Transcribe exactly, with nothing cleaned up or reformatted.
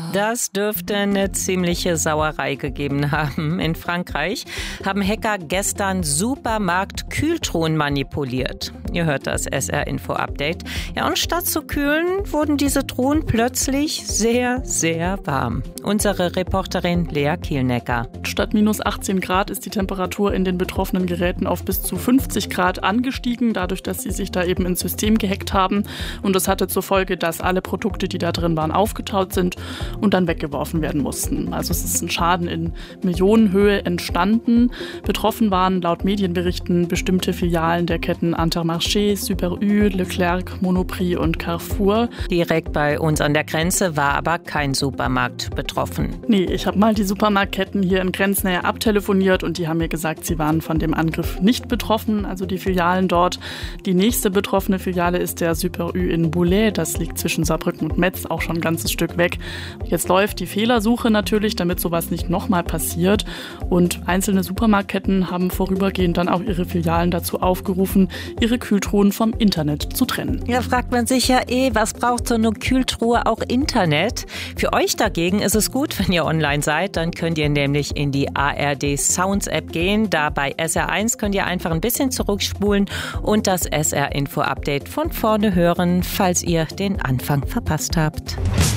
Das dürfte eine ziemliche Sauerei gegeben haben. In Frankreich haben Hacker gestern Supermarkt-Kühltruhen manipuliert. Ihr hört das S R-Info-Update. Ja, und statt zu kühlen, wurden diese Truhen plötzlich sehr, sehr warm. Unsere Reporterin Lea Kielnecker. Statt minus achtzehn Grad ist die Temperatur in den betroffenen Geräten auf bis zu fünfzig Grad angestiegen, dadurch, dass sie sich da eben ins System gehackt haben. Und das hatte zur Folge, dass alle Produkte, die da drin waren, aufgetaut sind und dann weggeworfen werden mussten. Also es ist ein Schaden in Millionenhöhe entstanden. Betroffen waren laut Medienberichten bestimmte Filialen der Ketten Intermarché, Super U, Leclerc, Monoprix und Carrefour. Direkt bei uns an der Grenze war aber kein Supermarkt betroffen. Nee, ich habe mal die Supermarktketten hier in Grenznähe abtelefoniert und die haben mir gesagt, sie waren von dem Angriff nicht betroffen, also die Filialen dort. Die nächste betroffene Filiale ist der Super U in Boulay, das liegt zwischen Saarbrücken und Metz, auch schon ein ganzes Stück weg. Jetzt läuft die Fehlersuche natürlich, damit sowas nicht nochmal passiert. Und einzelne Supermarktketten haben vorübergehend dann auch ihre Filialen dazu aufgerufen, ihre Kühltruhen vom Internet zu trennen. Ja, fragt man sich ja eh, was braucht so eine Kühltruhe auch Internet? Für euch dagegen ist es gut, wenn ihr online seid, dann könnt ihr nämlich in die A R D Sounds App gehen. Da bei S R eins könnt ihr einfach ein bisschen zurückspulen und das S R Info Update von vorne hören, falls ihr den Anfang verpasst habt.